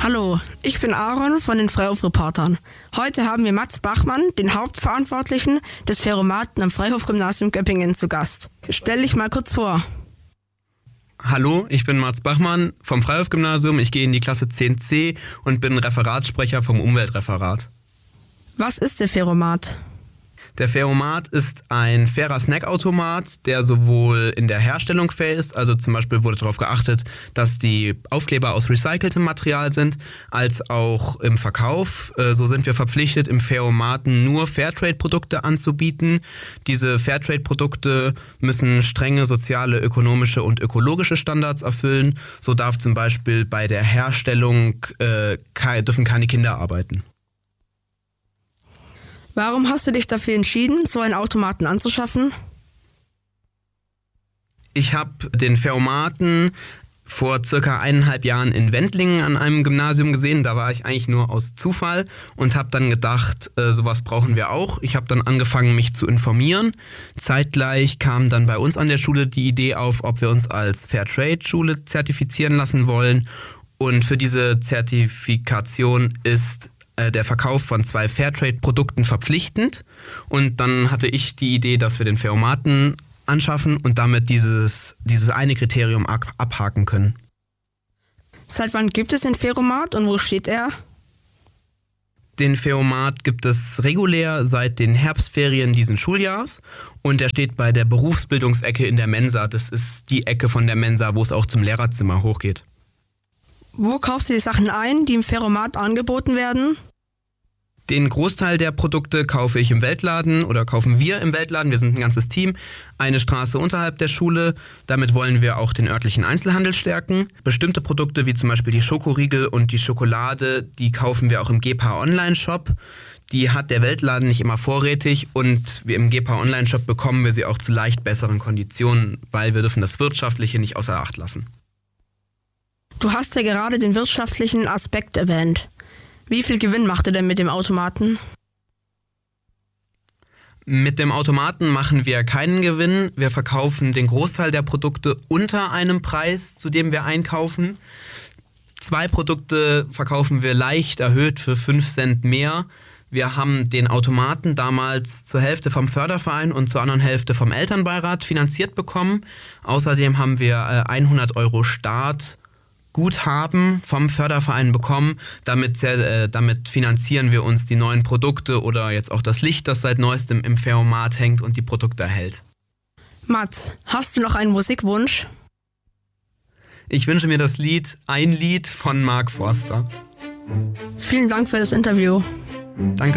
Hallo, ich bin Aaron von den Freihof-Reportern. Heute haben wir Mats Bachmann, den Hauptverantwortlichen des Feromaten am Freihof-Gymnasium Göppingen, zu Gast. Stell dich mal kurz vor. Hallo, ich bin Mats Bachmann vom Freihof-Gymnasium. Ich gehe in die Klasse 10c und bin Referatssprecher vom Umweltreferat. Was ist der Feromat? Der Feromat ist ein fairer Snackautomat, der sowohl in der Herstellung fair ist, also zum Beispiel wurde darauf geachtet, dass die Aufkleber aus recyceltem Material sind, als auch im Verkauf. So sind wir verpflichtet, im Feromaten nur Fairtrade-Produkte anzubieten. Diese Fairtrade-Produkte müssen strenge soziale, ökonomische und ökologische Standards erfüllen. So darf zum Beispiel bei der Herstellung dürfen keine Kinder arbeiten. Warum hast du dich dafür entschieden, so einen Automaten anzuschaffen? Ich habe den Feromaten vor circa 1,5 Jahren in Wendlingen an einem Gymnasium gesehen. Da war ich eigentlich nur aus Zufall und habe dann gedacht, sowas brauchen wir auch. Ich habe dann angefangen, mich zu informieren. Zeitgleich kam dann bei uns an der Schule die Idee auf, ob wir uns als Fairtrade-Schule zertifizieren lassen wollen. Und für diese Zertifikation ist der Verkauf von 2 Fairtrade-Produkten verpflichtend. Und dann hatte ich die Idee, dass wir den Feromaten anschaffen und damit dieses eine Kriterium abhaken können. Seit wann gibt es den Feromat und wo steht er? Den Feromat gibt es regulär seit den Herbstferien diesen Schuljahrs und er steht bei der Berufsbildungsecke in der Mensa. Das ist die Ecke von der Mensa, wo es auch zum Lehrerzimmer hochgeht. Wo kaufst du die Sachen ein, die im Feromat angeboten werden? Den Großteil der Produkte kaufe ich im Weltladen oder kaufen wir im Weltladen. Wir sind ein ganzes Team, eine Straße unterhalb der Schule. Damit wollen wir auch den örtlichen Einzelhandel stärken. Bestimmte Produkte wie zum Beispiel die Schokoriegel und die Schokolade, die kaufen wir auch im GEPA Online-Shop. Die hat der Weltladen nicht immer vorrätig und wir im GEPA Online-Shop bekommen wir sie auch zu leicht besseren Konditionen, weil wir dürfen das Wirtschaftliche nicht außer Acht lassen. Du hast ja gerade den wirtschaftlichen Aspekt erwähnt. Wie viel Gewinn macht ihr denn mit dem Automaten? Mit dem Automaten machen wir keinen Gewinn. Wir verkaufen den Großteil der Produkte unter einem Preis, zu dem wir einkaufen. 2 Produkte verkaufen wir leicht erhöht für 5 Cent mehr. Wir haben den Automaten damals zur Hälfte vom Förderverein und zur anderen Hälfte vom Elternbeirat finanziert bekommen. Außerdem haben wir 100 € Startguthaben vom Förderverein bekommen. Damit finanzieren wir uns die neuen Produkte oder jetzt auch das Licht, das seit neuestem im Feromat hängt und die Produkte erhält. Mats, hast du noch einen Musikwunsch? Ich wünsche mir das Lied Ein Lied von Mark Forster. Vielen Dank für das Interview. Danke.